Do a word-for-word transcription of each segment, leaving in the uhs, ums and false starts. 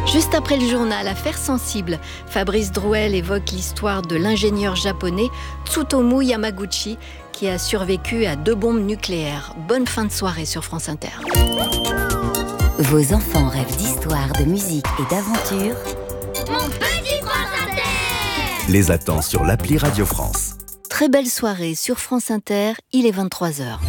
Juste après le journal, affaire sensible, Fabrice Drouel évoque l'histoire de l'ingénieur japonais Tsutomu Yamaguchi qui a survécu à deux bombes nucléaires. Bonne fin de soirée sur France Inter. Vos enfants rêvent d'histoire, de musique et d'aventure. Mon petit France Inter Les attend sur l'appli Radio France. Très belle soirée sur France Inter, il est vingt-trois heures.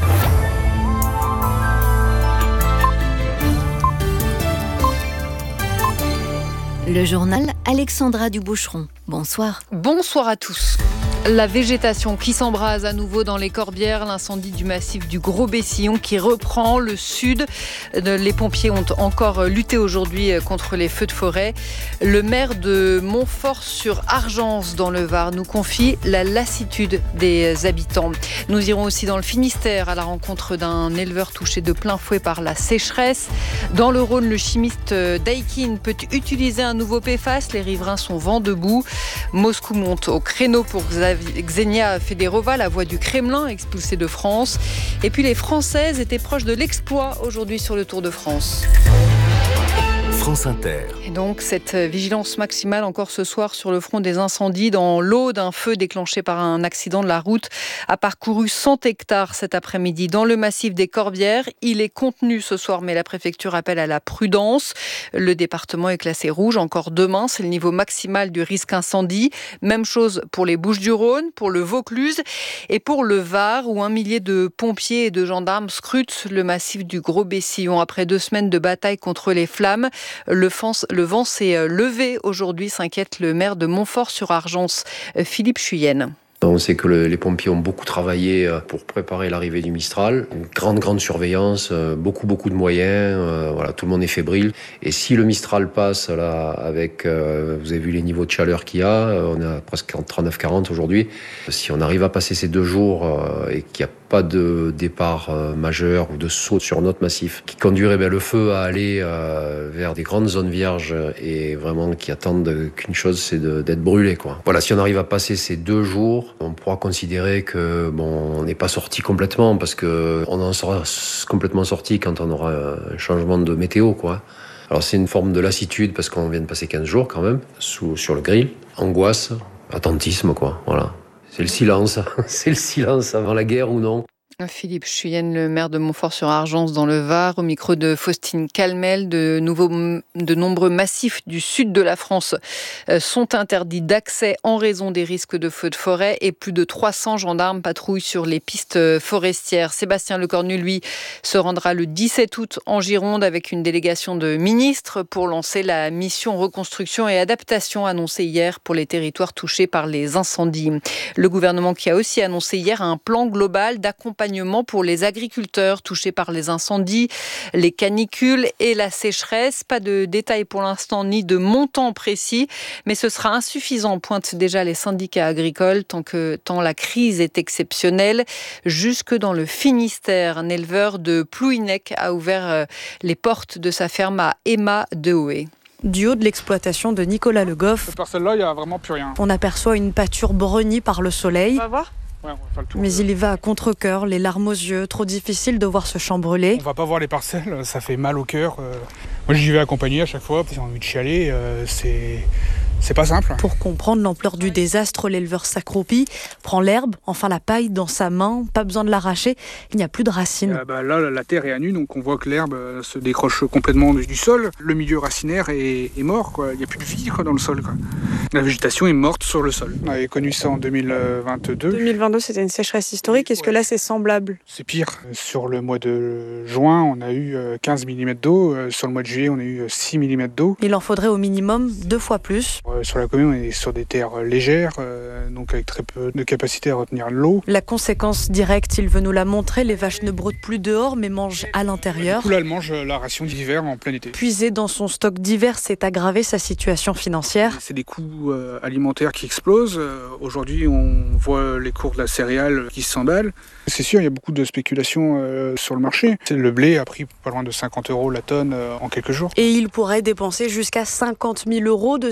Le journal Alexandra Duboucheron. Bonsoir. Bonsoir à tous. La végétation qui s'embrase à nouveau dans les Corbières, l'incendie du massif du Gros-Bessillon qui reprend le sud. Les pompiers ont encore lutté aujourd'hui contre les feux de forêt. Le maire de Montfort-sur-Argence dans le Var nous confie la lassitude des habitants. Nous irons aussi dans le Finistère à la rencontre d'un éleveur touché de plein fouet par la sécheresse. Dans le Rhône, le chimiste Daikin peut utiliser un nouveau P F A S. Les riverains sont vent debout. Moscou monte au créneau pour Xenia Federova, la voix du Kremlin, expulsée de France. Et puis les Françaises étaient proches de l'exploit aujourd'hui sur le Tour de France. France Inter. Et donc cette vigilance maximale encore ce soir sur le front des incendies dans l'Aude, un feu déclenché par un accident de la route a parcouru cent hectares cet après-midi dans le massif des Corbières. Il est contenu ce soir, mais la préfecture appelle à la prudence. Le département est classé rouge encore demain, c'est le niveau maximal du risque incendie. Même chose pour les Bouches-du-Rhône, pour le Vaucluse et pour le Var, où un millier de pompiers et de gendarmes scrutent le massif du Gros-Bessillon après deux semaines de bataille contre les flammes. Le vent, le vent s'est levé aujourd'hui, s'inquiète le maire de Montfort-sur-Argence, Philippe Chuyenne. On sait que le, les pompiers ont beaucoup travaillé pour préparer l'arrivée du Mistral. Une grande, grande surveillance, beaucoup, beaucoup de moyens. Euh, voilà, tout le monde est fébrile. Et si le Mistral passe, là, avec, euh, vous avez vu les niveaux de chaleur qu'il y a, on est à presque trente-neuf quarante aujourd'hui. Si on arrive à passer ces deux jours euh, et qu'il n'y a pas de départ euh, majeur ou de saut sur notre massif qui conduirait ben, le feu à aller euh, vers des grandes zones vierges et vraiment qui attendent qu'une chose, c'est de, d'être brûlé, quoi. Voilà, si on arrive à passer ces deux jours, on pourra considérer que bon, on n'est pas sorti complètement parce que on en sera complètement sorti quand on aura un changement de météo, quoi. Alors c'est une forme de lassitude parce qu'on vient de passer quinze jours quand même sous, sur le grill. Angoisse, attentisme, quoi. Voilà. C'est le silence. C'est le silence avant la guerre ou non. Philippe Chuyenne, le maire de Montfort-sur-Argence dans le Var, au micro de Faustine Calmel. De, nouveaux, de nombreux massifs du sud de la France sont interdits d'accès en raison des risques de feux de forêt et plus de trois cents gendarmes patrouillent sur les pistes forestières. Sébastien Lecornu, lui, se rendra le dix-sept août en Gironde avec une délégation de ministres pour lancer la mission reconstruction et adaptation annoncée hier pour les territoires touchés par les incendies. Le gouvernement qui a aussi annoncé hier un plan global d'accompagnement pour les agriculteurs touchés par les incendies, les canicules et la sécheresse. Pas de détails pour l'instant ni de montant précis, mais ce sera insuffisant, pointent déjà les syndicats agricoles, tant que tant la crise est exceptionnelle. Jusque dans le Finistère, un éleveur de Plouhinec a ouvert les portes de sa ferme à Emma de Hoé. Du haut de l'exploitation de Nicolas Le Goff, cette parcelle-là, il n'y a vraiment plus rien. On aperçoit une pâture brunie par le soleil. On va voir. Ouais, on va faire le tour. Mais il y va à contre-cœur, les larmes aux yeux, trop difficile de voir ce champ brûler. On va pas voir les parcelles, ça fait mal au cœur. Moi j'y vais accompagner à chaque fois, j'ai envie de chialer, c'est... C'est pas simple. Pour comprendre l'ampleur du désastre, l'éleveur s'accroupit, prend l'herbe, enfin la paille dans sa main, pas besoin de l'arracher, il n'y a plus de racines. Euh, bah là, la terre est à nu, donc on voit que l'herbe se décroche complètement du sol. Le milieu racinaire est, est mort, quoi. Il n'y a plus de vie quoi, dans le sol, quoi. La végétation est morte sur le sol. On avait connu ça en deux mille vingt-deux. deux mille vingt-deux, c'était une sécheresse historique. Est-ce ouais. que là, c'est semblable ? C'est pire. Sur le mois de juin, on a eu quinze millimètres d'eau. Sur le mois de juillet, on a eu six millimètres d'eau. Il en faudrait au minimum deux fois plus. Sur la commune, on est sur des terres légères, euh, donc avec très peu de capacité à retenir l'eau. La conséquence directe, il veut nous la montrer, les vaches ne broutent plus dehors mais mangent à l'intérieur. Du coup, là, elles mangent la ration d'hiver en plein été. Puiser dans son stock d'hiver, c'est aggraver sa situation financière. C'est des coûts euh, alimentaires qui explosent. Euh, aujourd'hui, on voit les cours de la céréale qui s'emballent. C'est sûr, il y a beaucoup de spéculation euh, sur le marché. Le blé a pris pas loin de cinquante euros la tonne euh, en quelques jours. Et il pourrait dépenser jusqu'à cinquante mille euros de céréales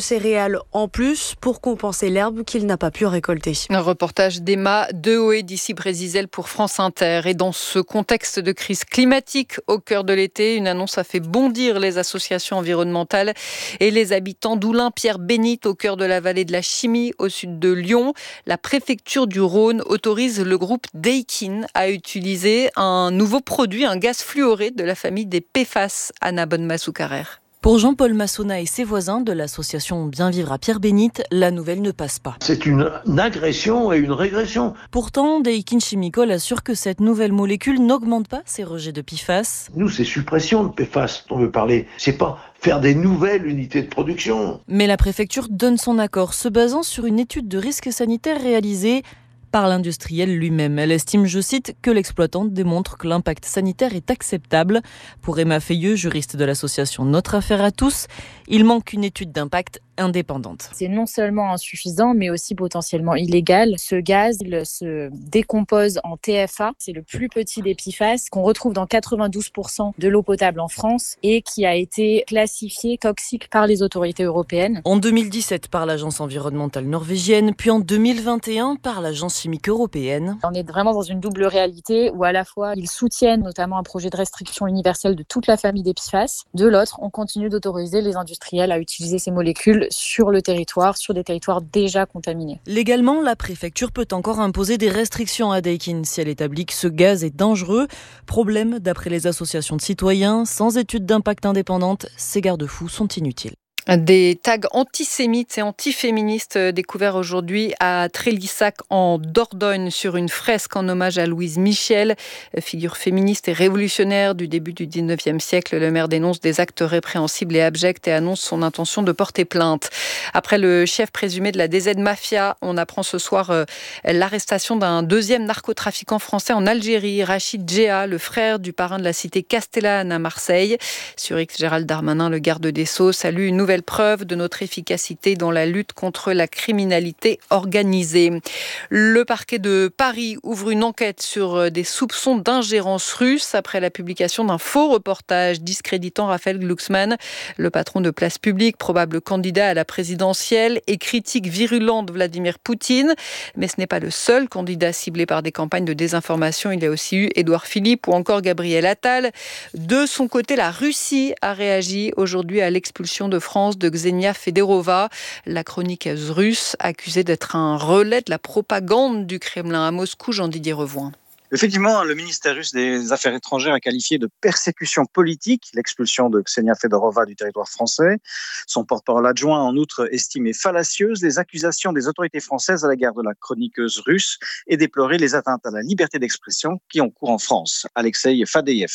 céréales en plus pour compenser l'herbe qu'il n'a pas pu récolter. Un reportage d'Emma Dehoé d'ici Brésisel pour France Inter. Et dans ce contexte de crise climatique au cœur de l'été, une annonce a fait bondir les associations environnementales et les habitants d'Oulin, Pierre-Bénite, au cœur de la vallée de la Chimie, au sud de Lyon. La préfecture du Rhône autorise le groupe Daikin à utiliser un nouveau produit, un gaz fluoré de la famille des P F A S. Anna Bonne-Massoucarer. Pour Jean-Paul Massona et ses voisins de l'association Bien Vivre à Pierre-Bénite, la nouvelle ne passe pas. C'est une agression et une régression. Pourtant, Daikin Chemical assure que cette nouvelle molécule n'augmente pas ses rejets de P F A S. Nous, c'est suppression de P F A S dont on veut parler. C'est pas faire des nouvelles unités de production. Mais la préfecture donne son accord, se basant sur une étude de risque sanitaire réalisée par l'industriel lui-même. Elle estime, je cite, que l'exploitante démontre que l'impact sanitaire est acceptable. Pour Emma Feilleux, juriste de l'association Notre Affaire à tous, il manque une étude d'impact indépendante. C'est non seulement insuffisant, mais aussi potentiellement illégal. Ce gaz, il se décompose en T F A. C'est le plus petit des P F A S qu'on retrouve dans quatre-vingt-douze pour cent de l'eau potable en France et qui a été classifié toxique par les autorités européennes. En deux mille dix-sept par l'agence environnementale norvégienne, puis en deux mille vingt et un par l'agence chimique européenne. On est vraiment dans une double réalité où à la fois ils soutiennent notamment un projet de restriction universelle de toute la famille des P F A S. De l'autre, on continue d'autoriser les industriels à utiliser ces molécules sur le territoire, sur des territoires déjà contaminés. Légalement, la préfecture peut encore imposer des restrictions à Daikin si elle établit que ce gaz est dangereux. Problème, d'après les associations de citoyens, sans étude d'impact indépendante, ces garde-fous sont inutiles. Des tags antisémites et antiféministes découverts aujourd'hui à Trélissac en Dordogne sur une fresque en hommage à Louise Michel, figure féministe et révolutionnaire du début du dix-neuvième siècle. Le maire dénonce des actes répréhensibles et abjects et annonce son intention de porter plainte. Après le chef présumé de la D Z Mafia, on apprend ce soir l'arrestation d'un deuxième narcotrafiquant français en Algérie, Rachid Djéa, le frère du parrain de la cité Castellane à Marseille. Sur X, Gérald Darmanin, le garde des Sceaux, salue une nouvelle preuve de notre efficacité dans la lutte contre la criminalité organisée. Le parquet de Paris ouvre une enquête sur des soupçons d'ingérence russe après la publication d'un faux reportage discréditant Raphaël Glucksmann, le patron de Place Publique, probable candidat à la présidentielle et critique virulente de Vladimir Poutine. Mais ce n'est pas le seul candidat ciblé par des campagnes de désinformation. Il y a aussi eu Édouard Philippe ou encore Gabriel Attal. De son côté, la Russie a réagi aujourd'hui à l'expulsion de France de Ksenia Federova, la chroniqueuse russe accusée d'être un relais de la propagande du Kremlin. À Moscou, Jean-Didier Revoin. Effectivement, le ministère russe des Affaires étrangères a qualifié de persécution politique l'expulsion de Ksenia Federova du territoire français. Son porte-parole adjoint, en outre, estimé fallacieuses les accusations des autorités françaises à l'égard de la chroniqueuse russe et déploré les atteintes à la liberté d'expression qui ont cours en France. Alexei Fadeyev.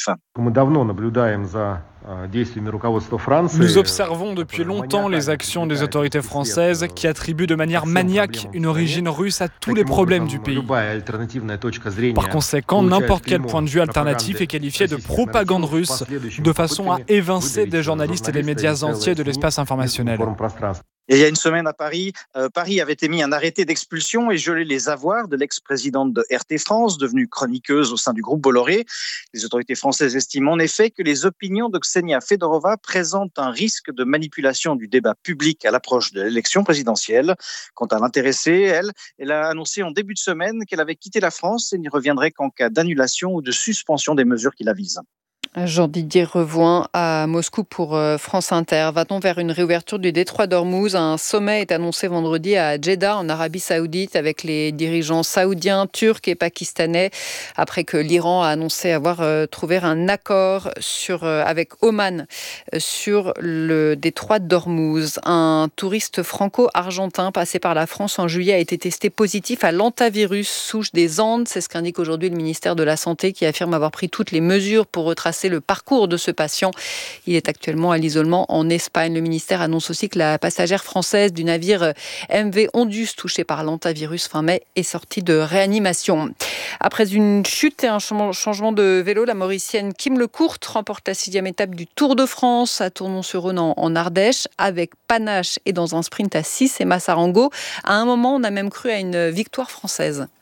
Nous observons depuis longtemps les actions des autorités françaises qui attribuent de manière maniaque une origine russe à tous les problèmes du pays. Par conséquent, n'importe quel point de vue alternatif est qualifié de propagande russe, de façon à évincer des journalistes et des médias entiers de l'espace informationnel. Et il y a une semaine à Paris, euh, Paris avait émis un arrêté d'expulsion et gelé les avoirs de l'ex-présidente de R T France, devenue chroniqueuse au sein du groupe Bolloré. Les autorités françaises estiment en effet que les opinions de Ksenia Federova présentent un risque de manipulation du débat public à l'approche de l'élection présidentielle. Quant à l'intéressée, elle, elle a annoncé en début de semaine qu'elle avait quitté la France et n'y reviendrait qu'en cas d'annulation ou de suspension des mesures qui la visent. Jean-Didier Revoin à Moscou pour France Inter. Va-t-on vers une réouverture du détroit d'Ormuz ? Un sommet est annoncé vendredi à Jeddah, en Arabie Saoudite, avec les dirigeants saoudiens, turcs et pakistanais, après que l'Iran a annoncé avoir trouvé un accord sur, avec Oman sur le détroit d'Ormuz. Un touriste franco-argentin passé par la France en juillet a été testé positif à l'hantavirus, souche des Andes. C'est ce qu'indique aujourd'hui le ministère de la Santé, qui affirme avoir pris toutes les mesures pour retracer le parcours de ce patient. Il est actuellement à l'isolement en Espagne. Le ministère annonce aussi que la passagère française du navire M V Ondus, touchée par l'hantavirus fin mai, est sortie de réanimation. Après une chute et un changement de vélo, la Mauricienne Kim Lecourte remporte la sixième étape du Tour de France à Tournon-sur-Rhône en Ardèche, avec panache et dans un sprint à six. Et Massarango, à un moment, on a même cru à une victoire française.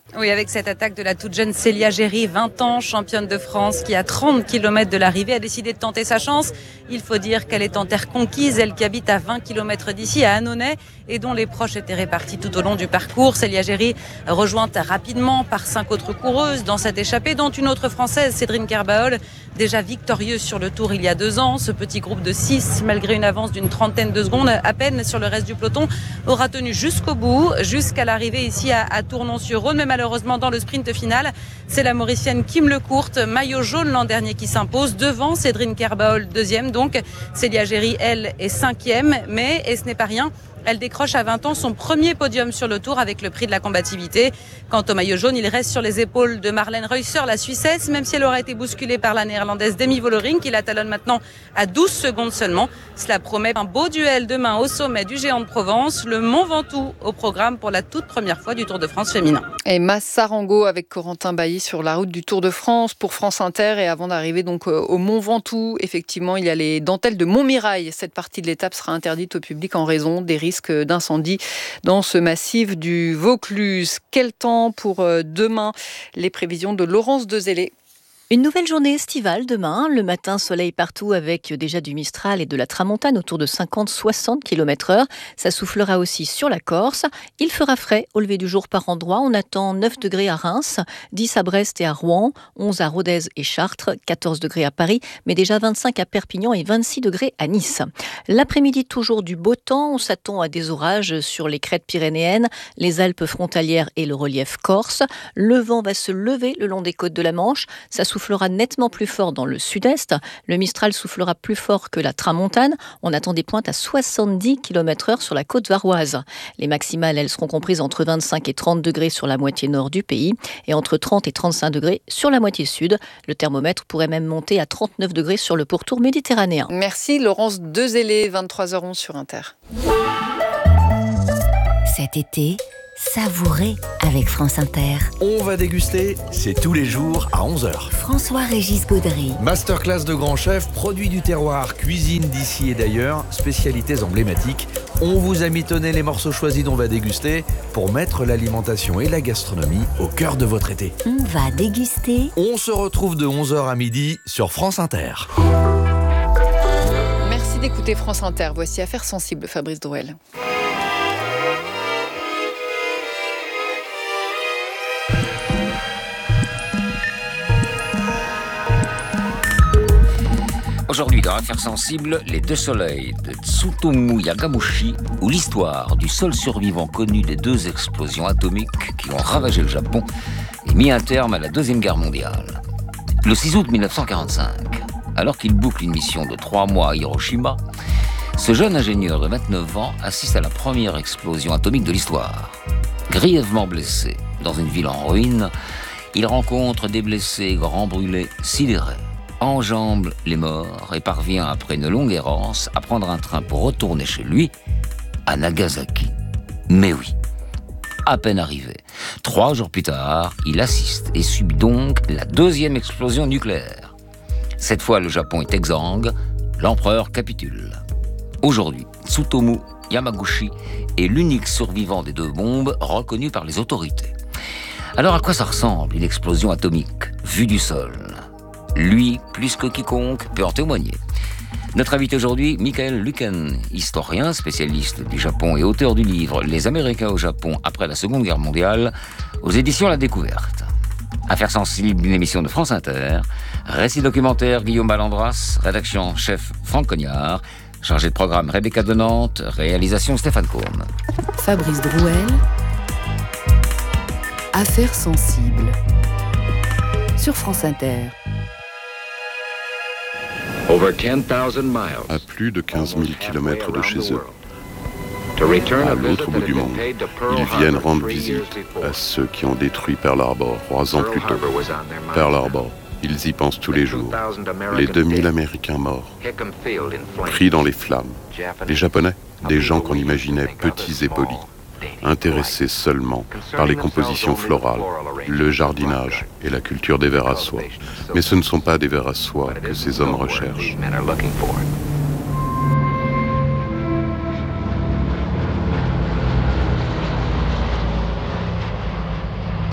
Oui, avec cette attaque de la toute jeune Célia Géry, vingt ans, championne de France, qui à trente kilomètres de l'arrivée a décidé de tenter sa chance. Il faut dire qu'elle est en terre conquise, elle qui habite à vingt kilomètres d'ici, à Annonay, et dont les proches étaient répartis tout au long du parcours. Célia Géry, rejointe rapidement par cinq autres coureuses dans cette échappée, dont une autre française, Cédrine Kerbaol, déjà victorieuse sur le Tour il y a deux ans. Ce petit groupe de six, malgré une avance d'une trentaine de secondes à peine sur le reste du peloton, aura tenu jusqu'au bout, jusqu'à l'arrivée ici à, à Tournon-sur-Rhône. Mais malheureusement, dans le sprint final, c'est la Mauricienne Kim Lecourte, maillot jaune l'an dernier, qui s'impose devant Cédrine Kerbaol, deuxième. Donc, Célia Géry, elle, est cinquième. Mais, et ce n'est pas rien, elle décroche à vingt ans son premier podium sur le Tour avec le prix de la combativité. Quant au maillot jaune, il reste sur les épaules de Marlène Reusser, la Suissesse, même si elle aura été bousculée par la néerlandaise Demi Vollering, qui la talonne maintenant à douze secondes seulement. Cela promet un beau duel demain au sommet du Géant de Provence, le Mont Ventoux au programme pour la toute première fois du Tour de France féminin. Et Massarango avec Corentin Bailly sur la route du Tour de France pour France Inter. Et avant d'arriver donc au Mont Ventoux, effectivement, il y a les dentelles de Montmirail. Cette partie de l'étape sera interdite au public en raison des risques d'incendie dans ce massif du Vaucluse. Quel temps pour demain? Les prévisions de Laurence Dezellé. Une nouvelle journée estivale demain. Le matin, soleil partout avec déjà du Mistral et de la Tramontane autour de cinquante à soixante kilomètres heure. Ça soufflera aussi sur la Corse. Il fera frais au lever du jour par endroit. On attend neuf degrés à Reims, dix à Brest et à Rouen, onze à Rodez et Chartres, quatorze degrés à Paris, mais déjà vingt-cinq à Perpignan et vingt-six degrés à Nice. L'après-midi, toujours du beau temps. On s'attend à des orages sur les crêtes pyrénéennes, les Alpes frontalières et le relief corse. Le vent va se lever le long des côtes de la Manche. Ça soufflera nettement plus fort dans le sud-est. Le Mistral soufflera plus fort que la Tramontane. On attend des pointes à soixante-dix kilomètres heure sur la côte varoise. Les maximales, elles seront comprises entre vingt-cinq et trente degrés sur la moitié nord du pays et entre trente et trente-cinq degrés sur la moitié sud. Le thermomètre pourrait même monter à trente-neuf degrés sur le pourtour méditerranéen. Merci Laurence Dezellé, vingt-trois heures onze sur Inter. Cet été, savourez avec France Inter. On va déguster, c'est tous les jours à onze heures. François-Régis Gaudry. Masterclass de grands chefs, produits du terroir, cuisine d'ici et d'ailleurs, spécialités emblématiques. On vous a mitonné les morceaux choisis dont on va déguster pour mettre l'alimentation et la gastronomie au cœur de votre été. On va déguster. On se retrouve de onze heures à midi sur France Inter. Merci d'écouter France Inter. Voici Affaires sensibles, Fabrice Drouel. Aujourd'hui, dans Affaires sensibles, les deux soleils de Tsutomu Yamaguchi, où l'histoire du seul survivant connu des deux explosions atomiques qui ont ravagé le Japon et mis un terme à la Deuxième Guerre mondiale. Le six août mille neuf cent quarante-cinq, alors qu'il boucle une mission de trois mois à Hiroshima, ce jeune ingénieur de vingt-neuf ans assiste à la première explosion atomique de l'histoire. Grièvement blessé dans une ville en ruine, il rencontre des blessés grands brûlés, sidérés, enjambe les morts et parvient, après une longue errance, à prendre un train pour retourner chez lui, à Nagasaki. Mais oui, à peine arrivé, trois jours plus tard, il assiste et subit donc la deuxième explosion nucléaire. Cette fois, le Japon est exsangue, l'empereur capitule. Aujourd'hui, Tsutomu Yamaguchi est l'unique survivant des deux bombes reconnu par les autorités. Alors à quoi ça ressemble une explosion atomique vue du sol ? Lui, plus que quiconque, peut en témoigner. Notre invité aujourd'hui, Michael Lueken, historien, spécialiste du Japon et auteur du livre « Les Américains au Japon après la Seconde Guerre mondiale » aux éditions La Découverte. Affaires sensibles, une émission de France Inter. Récit documentaire Guillaume Ballandras, rédaction en chef Franck Cognard, chargé de programme Rebecca de Nantes, réalisation Stéphane Courne. Fabrice Drouel, Affaires sensibles, sur France Inter. À plus de quinze mille kilomètres de chez eux, à l'autre bout du monde, ils viennent rendre visite à ceux qui ont détruit Pearl Harbor trois ans plus tôt. Pearl Harbor, ils y pensent tous les jours. Les deux mille Américains morts, pris dans les flammes. Les Japonais, des gens qu'on imaginait petits et polis, intéressés seulement par les compositions florales, le jardinage et la culture des vers à soie. Mais ce ne sont pas des vers à soie que ces hommes recherchent.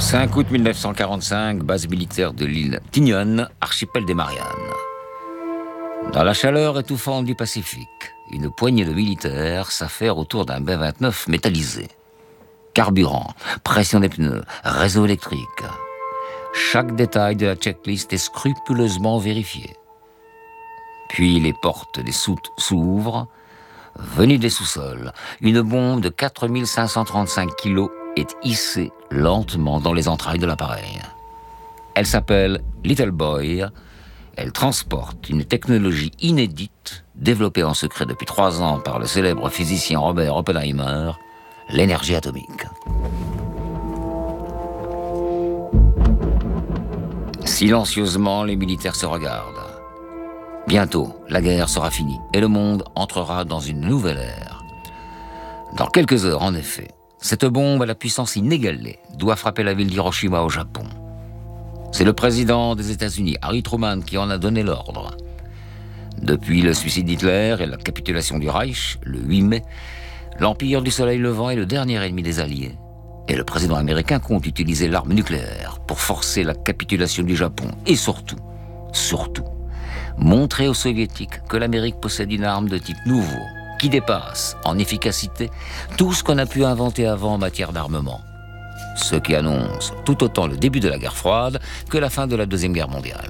cinq août mille neuf cent quarante-cinq, base militaire de l'île Tinian, archipel des Mariannes. Dans la chaleur étouffante du Pacifique, une poignée de militaires s'affaire autour d'un B vingt-neuf métallisé. Carburant, pression des pneus, réseau électrique. Chaque détail de la checklist est scrupuleusement vérifié. Puis les portes des soutes s'ouvrent. Venue des sous-sols, une bombe de quatre mille cinq cent trente-cinq kilos est hissée lentement dans les entrailles de l'appareil. Elle s'appelle Little Boy. Elle transporte une technologie inédite, développée en secret depuis trois ans par le célèbre physicien Robert Oppenheimer, l'énergie atomique. Silencieusement, les militaires se regardent. Bientôt, la guerre sera finie et le monde entrera dans une nouvelle ère. Dans quelques heures, en effet, cette bombe à la puissance inégalée doit frapper la ville d'Hiroshima au Japon. C'est le président des États-Unis, Harry Truman, qui en a donné l'ordre. Depuis le suicide d'Hitler et la capitulation du Reich, le huit mai, l'Empire du Soleil Levant est le dernier ennemi des Alliés. Et le président américain compte utiliser l'arme nucléaire pour forcer la capitulation du Japon. Et surtout, surtout, montrer aux Soviétiques que l'Amérique possède une arme de type nouveau, qui dépasse en efficacité tout ce qu'on a pu inventer avant en matière d'armement. Ce qui annonce tout autant le début de la guerre froide que la fin de la Deuxième Guerre mondiale.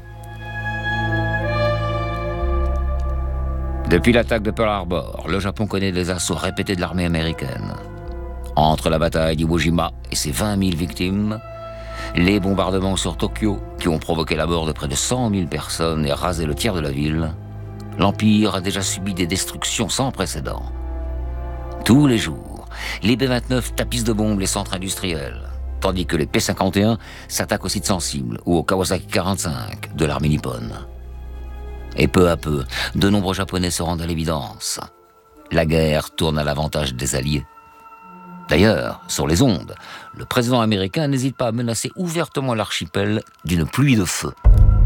Depuis l'attaque de Pearl Harbor, le Japon connaît des assauts répétés de l'armée américaine. Entre la bataille d'Iwo Jima et ses vingt mille victimes, les bombardements sur Tokyo, qui ont provoqué la mort de près de cent mille personnes et rasé le tiers de la ville, l'Empire a déjà subi des destructions sans précédent. Tous les jours, les B vingt-neuf tapissent de bombes les centres industriels, tandis que les P cinquante et un s'attaquent aux sites sensibles ou au Kawasaki quarante-cinq de l'armée nippone. Et peu à peu, de nombreux Japonais se rendent à l'évidence. La guerre tourne à l'avantage des Alliés. D'ailleurs, sur les ondes, le président américain n'hésite pas à menacer ouvertement l'archipel d'une pluie de feu.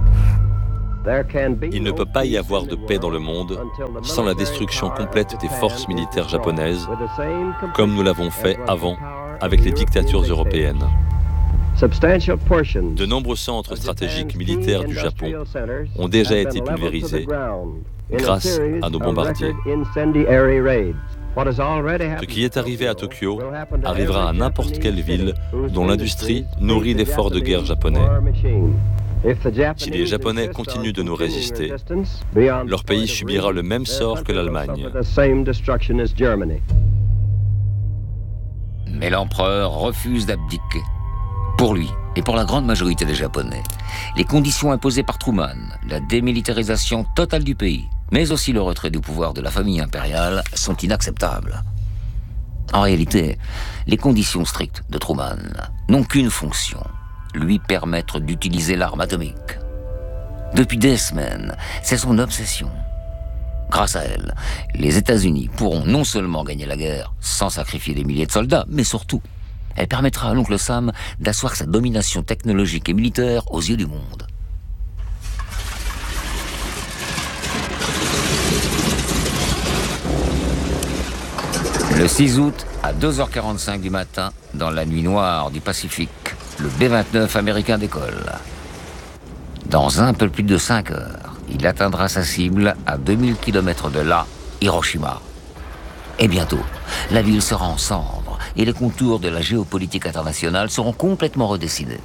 Il ne peut pas y avoir de paix dans le monde sans la destruction complète des forces militaires japonaises, comme nous l'avons fait avant avec les dictatures européennes. De nombreux centres stratégiques militaires du Japon ont déjà été pulvérisés grâce à nos bombardiers. Ce qui est arrivé à Tokyo arrivera à n'importe quelle ville dont l'industrie nourrit l'effort de guerre japonais. Si les Japonais continuent de nous résister, leur pays subira le même sort que l'Allemagne. Mais l'empereur refuse d'abdiquer. Pour lui et pour la grande majorité des Japonais, les conditions imposées par Truman, la démilitarisation totale du pays, mais aussi le retrait du pouvoir de la famille impériale, sont inacceptables. En réalité, les conditions strictes de Truman n'ont qu'une fonction, lui permettre d'utiliser l'arme atomique. Depuis des semaines, c'est son obsession. Grâce à elle, les États-Unis pourront non seulement gagner la guerre sans sacrifier des milliers de soldats, mais surtout, elle permettra à l'oncle Sam d'asseoir sa domination technologique et militaire aux yeux du monde. Le six août, à deux heures quarante-cinq du matin, dans la nuit noire du Pacifique, le B vingt-neuf américain décolle. Dans un peu plus de cinq heures, il atteindra sa cible à deux mille kilomètres de là, Hiroshima. Et bientôt, la ville sera en cendres et les contours de la géopolitique internationale seront complètement redessinés.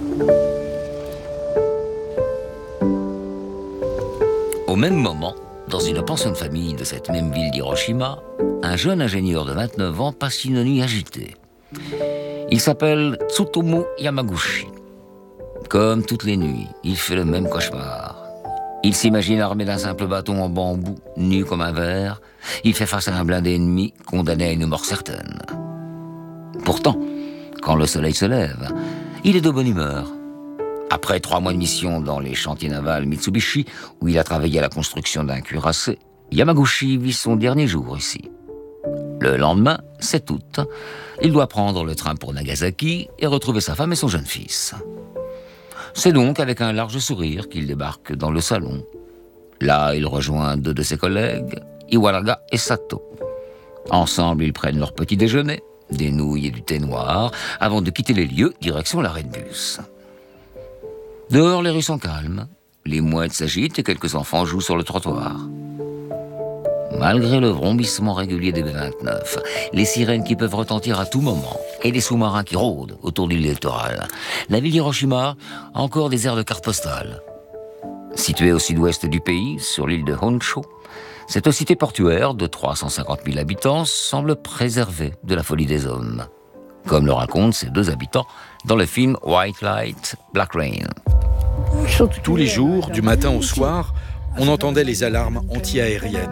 Au même moment, dans une pension de famille de cette même ville d'Hiroshima, un jeune ingénieur de vingt-neuf ans passe une nuit agitée. Il s'appelle Tsutomu Yamaguchi. Comme toutes les nuits, il fait le même cauchemar. Il s'imagine armé d'un simple bâton en bambou, nu comme un verre. Il fait face à un blindé ennemi, condamné à une mort certaine. Pourtant, quand le soleil se lève, il est de bonne humeur. Après trois mois de mission dans les chantiers navals Mitsubishi, où il a travaillé à la construction d'un cuirassé, Yamaguchi vit son dernier jour ici. Le lendemain, sept août, il doit prendre le train pour Nagasaki et retrouver sa femme et son jeune fils. C'est donc avec un large sourire qu'il débarque dans le salon. Là, il rejoint deux de ses collègues, Iwanaga et Sato. Ensemble, ils prennent leur petit déjeuner des nouilles et du thé noir, avant de quitter les lieux, direction l'arrêt de bus. Dehors, les rues sont calmes, les mouettes s'agitent et quelques enfants jouent sur le trottoir. Malgré le vrombissement régulier des B vingt-neuf, les sirènes qui peuvent retentir à tout moment et les sous-marins qui rôdent autour du littoral, la ville d'Hiroshima a encore des airs de carte postale. Située au sud-ouest du pays, sur l'île de Honshu, cette cité portuaire de trois cent cinquante mille habitants semble préservée de la folie des hommes, comme le racontent ses deux habitants dans le film White Light, Black Rain. Tous les jours, du matin au soir, on entendait les alarmes anti-aériennes.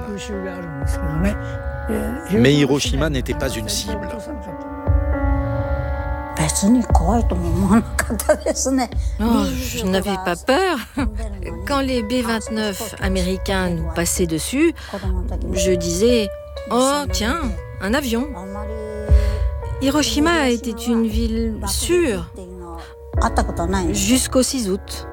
Mais Hiroshima n'était pas une cible. Oh, je n'avais pas peur. Quand les B vingt-neuf américains nous passaient dessus, je disais « Oh, tiens, un avion !» Hiroshima était une ville sûre jusqu'au six août.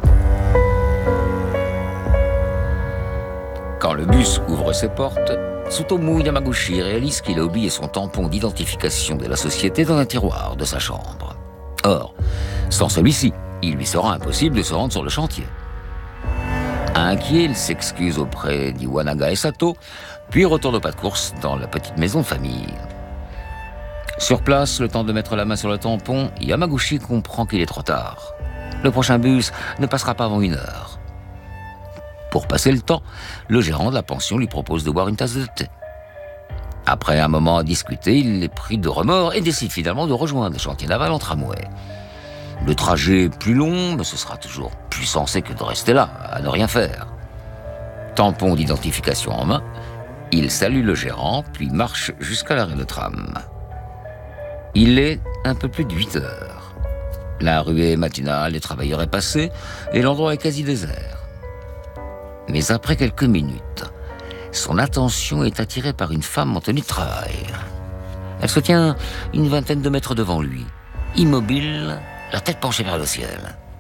Quand le bus ouvre ses portes, Tsutomu Yamaguchi réalise qu'il a oublié son tampon d'identification de la société dans un tiroir de sa chambre. Or, sans celui-ci, il lui sera impossible de se rendre sur le chantier. Inquiet, il s'excuse auprès d'Iwanaga et Sato, puis retourne au pas de course dans la petite maison de famille. Sur place, le temps de mettre la main sur le tampon, Yamaguchi comprend qu'il est trop tard. Le prochain bus ne passera pas avant une heure. Pour passer le temps, le gérant de la pension lui propose de boire une tasse de thé. Après un moment à discuter, il est pris de remords et décide finalement de rejoindre le chantier naval en tramway. Le trajet est plus long, mais ce sera toujours plus sensé que de rester là, à ne rien faire. Tampon d'identification en main, il salue le gérant, puis marche jusqu'à l'arrêt de tram. Il est un peu plus de huit heures. La ruée matinale des travailleurs est passée et l'endroit est quasi désert. Mais après quelques minutes, son attention est attirée par une femme en tenue de travail. Elle se tient une vingtaine de mètres devant lui, immobile, la tête penchée vers le ciel.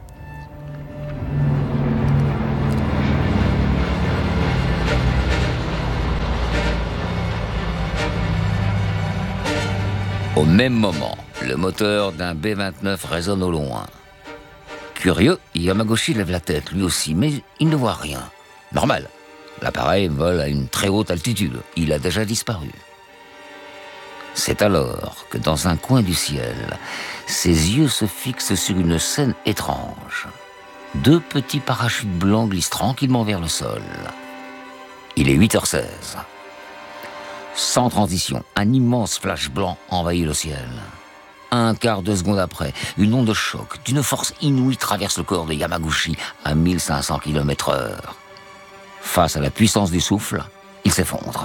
Au même moment, le moteur d'un B vingt-neuf résonne au loin. Curieux, Yamaguchi lève la tête, lui aussi, mais il ne voit rien. Normal, l'appareil vole à une très haute altitude. Il a déjà disparu. C'est alors que dans un coin du ciel, ses yeux se fixent sur une scène étrange. Deux petits parachutes blancs glissent tranquillement vers le sol. Il est huit heures seize. Sans transition, un immense flash blanc envahit le ciel. Un quart de seconde après, une onde de choc d'une force inouïe traverse le corps de Yamaguchi à mille cinq cents kilomètres heure. Face à la puissance du souffle, il s'effondre.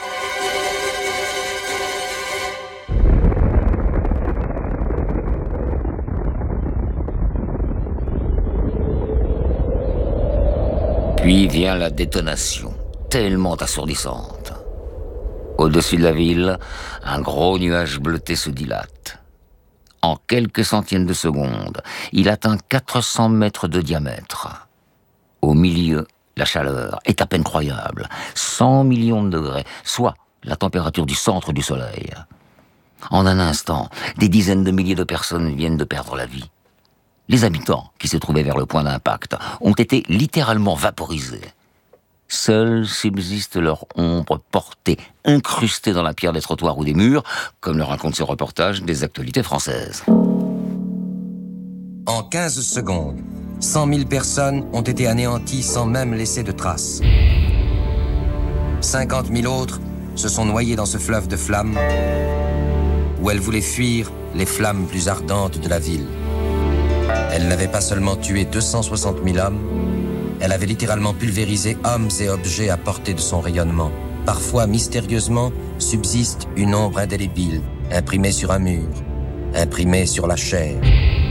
Puis vient la détonation, tellement assourdissante. Au-dessus de la ville, un gros nuage bleuté se dilate. En quelques centièmes de seconde, il atteint quatre cents mètres de diamètre. Au milieu, la chaleur est à peine croyable, cent millions de degrés, soit la température du centre du Soleil. En un instant, des dizaines de milliers de personnes viennent de perdre la vie. Les habitants, qui se trouvaient vers le point d'impact, ont été littéralement vaporisés. Seules subsistent leur ombre portée, incrustée dans la pierre des trottoirs ou des murs, comme le raconte ce reportage des actualités françaises. En quinze secondes, cent mille personnes ont été anéanties sans même laisser de traces. cinquante mille autres se sont noyées dans ce fleuve de flammes où elles voulaient fuir les flammes plus ardentes de la ville. Elle n'avait pas seulement tué deux cent soixante mille hommes, elle avait littéralement pulvérisé hommes et objets à portée de son rayonnement. Parfois, mystérieusement, subsiste une ombre indélébile, imprimée sur un mur, imprimée sur la chair.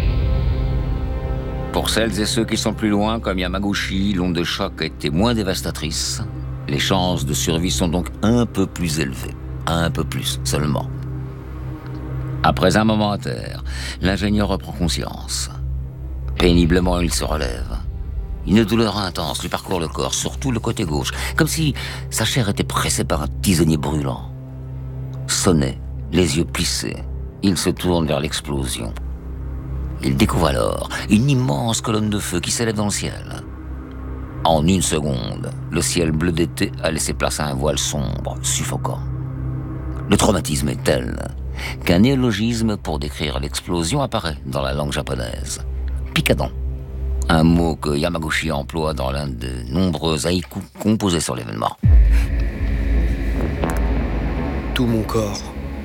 Pour celles et ceux qui sont plus loin, comme Yamaguchi, l'onde de choc a été moins dévastatrice. Les chances de survie sont donc un peu plus élevées. Un peu plus seulement. Après un moment à terre, l'ingénieur reprend conscience. Péniblement, il se relève. Une douleur intense lui parcourt le corps, surtout le côté gauche, comme si sa chair était pressée par un tisonnier brûlant. Sonné, les yeux plissés, Il se tourne vers l'explosion. Il découvre alors une immense colonne de feu qui s'élève dans le ciel. En une seconde, le ciel bleu d'été a laissé place à un voile sombre, suffocant. Le traumatisme est tel qu'un néologisme pour décrire l'explosion apparaît dans la langue japonaise. Pikadon, un mot que Yamaguchi emploie dans l'un des nombreux haïkus composés sur l'événement. Tout mon corps,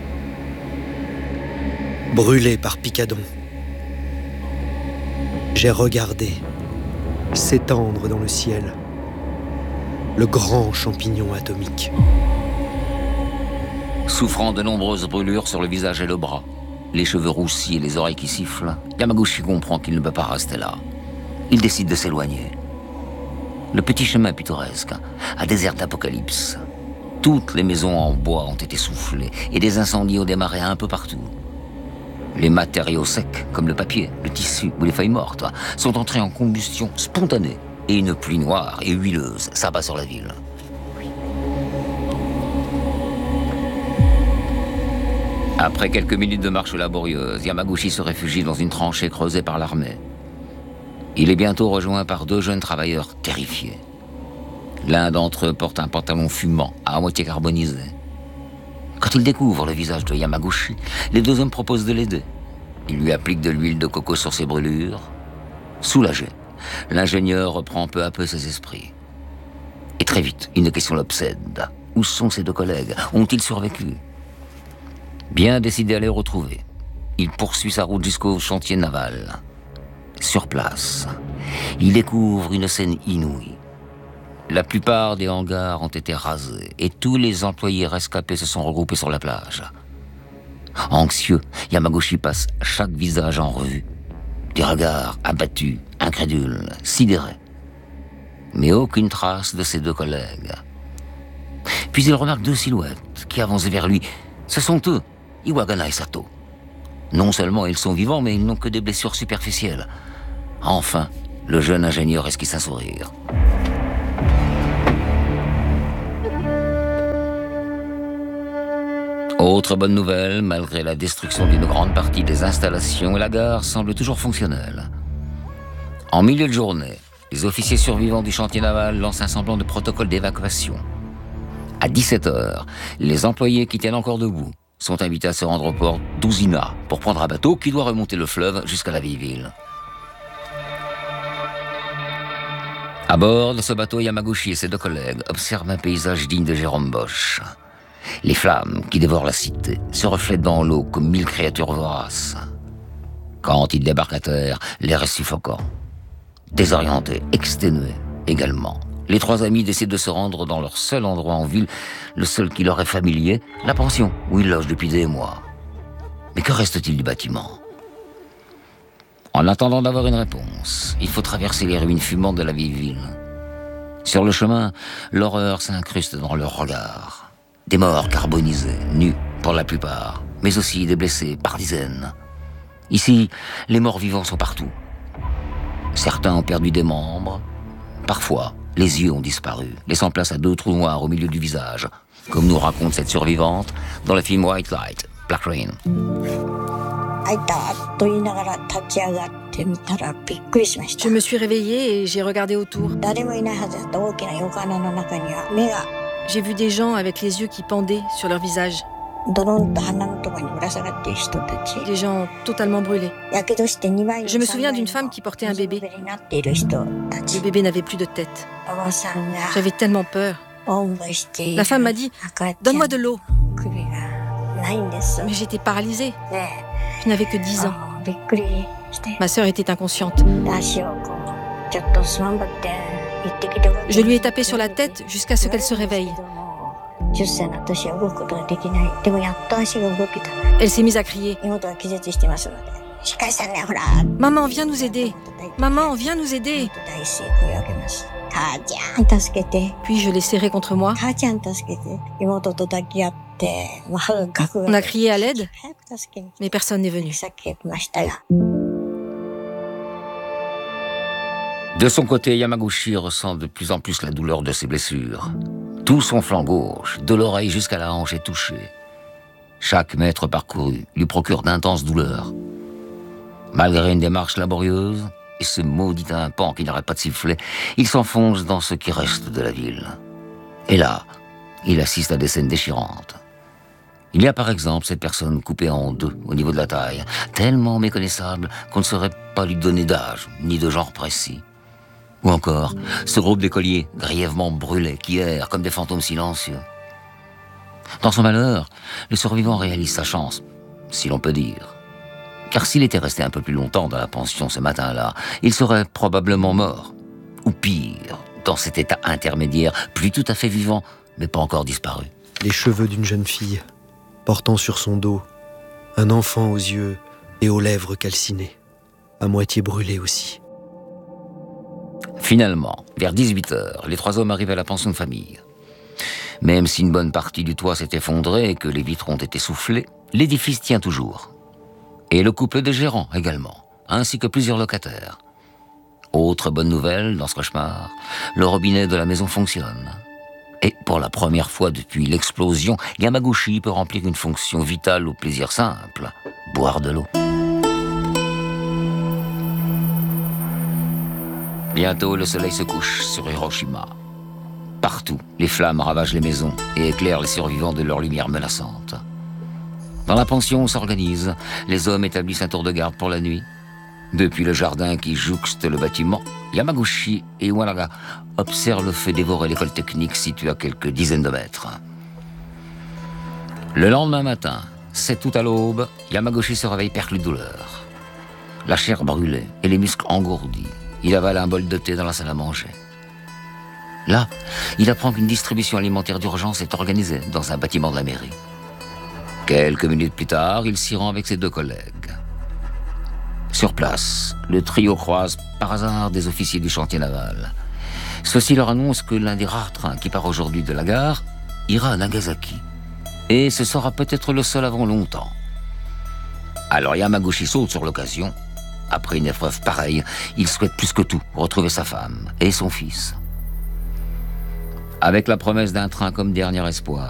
brûlé par Pikadon, j'ai regardé s'étendre dans le ciel le grand champignon atomique. Souffrant de nombreuses brûlures sur le visage et le bras, les cheveux roussis et les oreilles qui sifflent, Yamaguchi comprend qu'il ne peut pas rester là. Il décide de s'éloigner. Le petit chemin pittoresque a des airs d'apocalypse. Toutes les maisons en bois ont été soufflées et des incendies ont démarré un peu partout. Les matériaux secs, comme le papier, le tissu ou les feuilles mortes, sont entrés en combustion spontanée et une pluie noire et huileuse s'abat sur la ville. Après quelques minutes de marche laborieuse, Yamaguchi se réfugie dans une tranchée creusée par l'armée. Il est bientôt rejoint par deux jeunes travailleurs terrifiés. L'un d'entre eux porte un pantalon fumant, à moitié carbonisé. Quand il découvre le visage de Yamaguchi, les deux hommes proposent de l'aider. Ils lui appliquent de l'huile de coco sur ses brûlures. Soulagé, l'ingénieur reprend peu à peu ses esprits. Et très vite, une question l'obsède. Où sont ses deux collègues? Ont-ils survécu? Bien décidé à les retrouver, il poursuit sa route jusqu'au chantier naval. Sur place, il découvre une scène inouïe. La plupart des hangars ont été rasés et tous les employés rescapés se sont regroupés sur la plage. Anxieux, Yamaguchi passe chaque visage en revue. Des regards abattus, incrédules, sidérés. Mais aucune trace de ses deux collègues. Puis il remarque deux silhouettes qui avancent vers lui. Ce sont eux, Iwagana et Sato. Non seulement ils sont vivants, mais ils n'ont que des blessures superficielles. Enfin, le jeune ingénieur esquisse un sourire. Autre bonne nouvelle, malgré la destruction d'une grande partie des installations, la gare semble toujours fonctionnelle. En milieu de journée, les officiers survivants du chantier naval lancent un semblant de protocole d'évacuation. À dix-sept heures, les employés qui tiennent encore debout sont invités à se rendre au port d'Usina pour prendre un bateau qui doit remonter le fleuve jusqu'à la vieille ville. À bord de ce bateau, Yamaguchi et ses deux collègues observent un paysage digne de Jérôme Bosch. Les flammes qui dévorent la cité se reflètent dans l'eau comme mille créatures voraces. Quand ils débarquent à terre, l'air est suffocant. Désorientés, exténués également, les trois amis décident de se rendre dans leur seul endroit en ville, le seul qui leur est familier, la pension où ils logent depuis des mois. Mais que reste-t-il du bâtiment? En attendant d'avoir une réponse, il faut traverser les ruines fumantes de la vieille ville. Sur le chemin, l'horreur s'incruste dans leur regard. Des morts carbonisés, nus pour la plupart, mais aussi des blessés par dizaines. Ici, les morts vivants sont partout. Certains ont perdu des membres. Parfois, les yeux ont disparu, laissant place à deux trous noirs au milieu du visage, comme nous raconte cette survivante dans le film White Light, Black Rain. Je me suis réveillée et j'ai regardé autour. J'ai vu des gens avec les yeux qui pendaient sur leur visage. Des gens totalement brûlés. Je me souviens d'une femme qui portait un bébé. Le bébé n'avait plus de tête. J'avais tellement peur. La femme m'a dit « Donne-moi de l'eau ». Mais j'étais paralysée. Je n'avais que dix ans. Ma sœur était inconsciente. Je lui ai tapé sur la tête jusqu'à ce qu'elle se réveille. Elle s'est mise à crier. « Maman, viens nous aider! Maman, viens nous aider !» Puis je l'ai serrée contre moi. On a crié à l'aide, mais personne n'est venu. De son côté, Yamaguchi ressent de plus en plus la douleur de ses blessures. Tout son flanc gauche, de l'oreille jusqu'à la hanche, est touché. Chaque mètre parcouru lui procure d'intenses douleurs. Malgré une démarche laborieuse et ce maudit tympan qui n'arrête pas de siffler, il s'enfonce dans ce qui reste de la ville. Et là, il assiste à des scènes déchirantes. Il y a par exemple cette personne coupée en deux au niveau de la taille, tellement méconnaissable qu'on ne saurait pas lui donner d'âge, ni de genre précis. Ou encore, ce groupe d'écoliers grièvement brûlés qui errent comme des fantômes silencieux. Dans son malheur, le survivant réalise sa chance, si l'on peut dire. Car s'il était resté un peu plus longtemps dans la pension ce matin-là, il serait probablement mort. Ou pire, dans cet état intermédiaire, plus tout à fait vivant, mais pas encore disparu. Les cheveux d'une jeune fille, portant sur son dos un enfant aux yeux et aux lèvres calcinées, à moitié brûlé aussi. Finalement, vers dix-huit heures, les trois hommes arrivent à la pension de famille. Même si une bonne partie du toit s'est effondrée et que les vitres ont été soufflées, l'édifice tient toujours. Et le couple de gérants également, ainsi que plusieurs locataires. Autre bonne nouvelle dans ce cauchemar, le robinet de la maison fonctionne. Et pour la première fois depuis l'explosion, Yamaguchi peut remplir une fonction vitale au plaisir simple, boire de l'eau. Bientôt, le soleil se couche sur Hiroshima. Partout, les flammes ravagent les maisons et éclairent les survivants de leur lumière menaçante. Dans la pension, on s'organise. Les hommes établissent un tour de garde pour la nuit. Depuis le jardin qui jouxte le bâtiment, Yamaguchi et Iwanaga observent le feu dévorer l'école technique située à quelques dizaines de mètres. Le lendemain matin, sept août à l'aube, Yamaguchi se réveille perclus de douleur. La chair brûlée et les muscles engourdis. Il avale un bol de thé dans la salle à manger. Là, il apprend qu'une distribution alimentaire d'urgence est organisée dans un bâtiment de la mairie. Quelques minutes plus tard, il s'y rend avec ses deux collègues. Sur place, le trio croise par hasard des officiers du chantier naval. Ceux-ci leur annoncent que l'un des rares trains qui part aujourd'hui de la gare ira à Nagasaki. Et ce sera peut-être le seul avant longtemps. Alors Yamaguchi saute sur l'occasion. Après une épreuve pareille, il souhaite plus que tout retrouver sa femme et son fils. Avec la promesse d'un train comme dernier espoir,